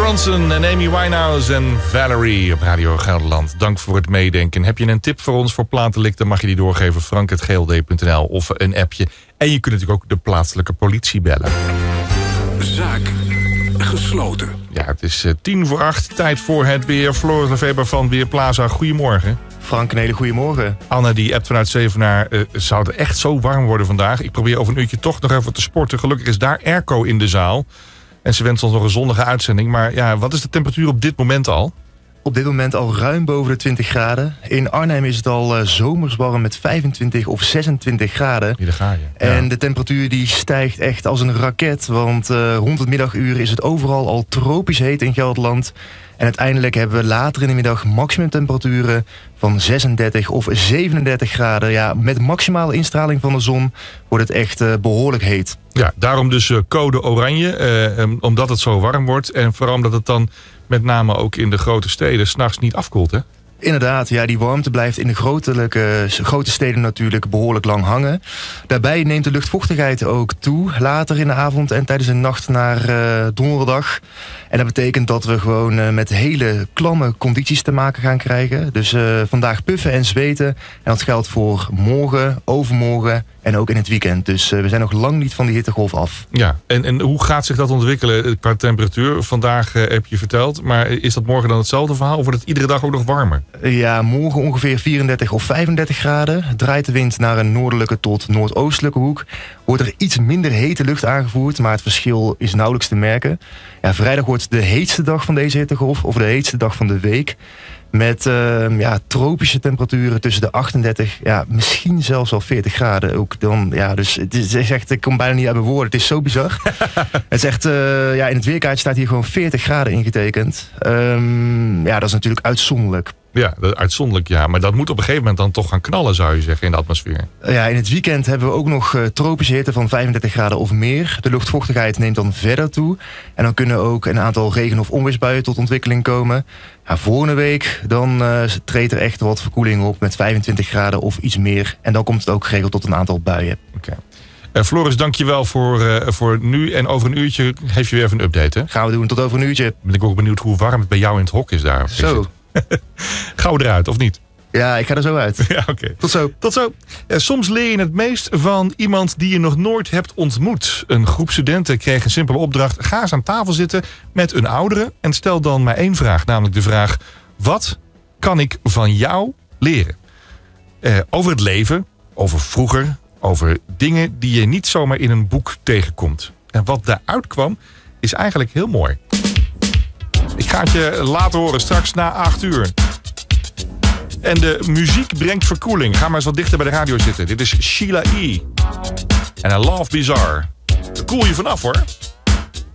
Ronson en Amy Winehouse en Valerie op Radio Gelderland. Dank voor het meedenken. Heb je een tip voor ons voor platenlik, dan mag je die doorgeven. frank@gld.nl of een appje. En je kunt natuurlijk ook de plaatselijke politie bellen. Zaak gesloten. Ja, het is 7:50. Tijd voor het weer. Floris Lefeber van Weerplaza. Goedemorgen. Frank, een hele goede morgen. Anne die appt vanuit Zevenaar. Zou het echt zo warm worden vandaag? Ik probeer over een uurtje toch nog even te sporten. Gelukkig is daar airco in de zaal. En ze wenst ons nog een zonnige uitzending. Maar ja, wat is de temperatuur op dit moment al? Op dit moment al ruim boven de 20 graden. In Arnhem is het al zomers warm met 25 of 26 graden. Hier ga je. Ja. En de temperatuur die stijgt echt als een raket. Want rond het middaguur is het overal al tropisch heet in Gelderland. En uiteindelijk hebben we later in de middag maximumtemperaturen van 36 of 37 graden. Ja, met maximale instraling van de zon wordt het echt behoorlijk heet. Ja, daarom dus code oranje. Omdat het zo warm wordt. En vooral omdat het dan met name ook in de grote steden 's nachts niet afkoelt, hè? Inderdaad, ja, die warmte blijft in de grote steden natuurlijk behoorlijk lang hangen. Daarbij neemt de luchtvochtigheid ook toe, later in de avond en tijdens de nacht naar donderdag. En dat betekent dat we gewoon met hele klamme condities te maken gaan krijgen. Dus vandaag puffen en zweten. En dat geldt voor morgen, overmorgen en ook in het weekend. Dus we zijn nog lang niet van die hittegolf af. Ja, en hoe gaat zich dat ontwikkelen qua temperatuur? Vandaag heb je verteld, maar is dat morgen dan hetzelfde verhaal? Of wordt het iedere dag ook nog warmer? Ja, morgen ongeveer 34 of 35 graden. Draait de wind naar een noordelijke tot noordoostelijke hoek. Wordt er iets minder hete lucht aangevoerd, maar het verschil is nauwelijks te merken. Ja, vrijdag wordt de heetste dag van deze hittegolf, of de heetste dag van de week. Met tropische temperaturen tussen de 38, ja, misschien zelfs al 40 graden. Ook dan, ja, dus het is echt, ik kom bijna niet uit mijn woorden. Het is zo bizar. Het is echt, in het weerkaartje staat hier gewoon 40 graden ingetekend. Dat is natuurlijk uitzonderlijk. Ja, uitzonderlijk, ja. Maar dat moet op een gegeven moment dan toch gaan knallen, zou je zeggen, in de atmosfeer. Ja, in het weekend hebben we ook nog tropische hitte van 35 graden of meer. De luchtvochtigheid neemt dan verder toe. En dan kunnen ook een aantal regen- of onweersbuien tot ontwikkeling komen. Ja, volgende week dan treedt er echt wat verkoeling op met 25 graden of iets meer. En dan komt het ook geregeld tot een aantal buien. Oké. Floris, dank je wel voor nu. En over een uurtje geef je weer even een update, hè? Gaan we doen, tot over een uurtje. Ben ik ook benieuwd hoe warm het bij jou in het hok is daar. Zo. Gauw eruit, of niet? Ja, ik ga er zo uit. Ja, oké. Tot zo. Tot zo. Soms leer je het meest van iemand die je nog nooit hebt ontmoet. Een groep studenten kreeg een simpele opdracht. Ga eens aan tafel zitten met een oudere en stel dan maar één vraag. Namelijk de vraag, wat kan ik van jou leren? Over het leven, over vroeger, over dingen die je niet zomaar in een boek tegenkomt. En wat daaruit kwam, is eigenlijk heel mooi. Ik ga het je laten horen, straks na 8 uur. En de muziek brengt verkoeling. Ga maar eens wat dichter bij de radio zitten. Dit is Sheila E. En I Love Bizarre. Daar koel je vanaf, hoor.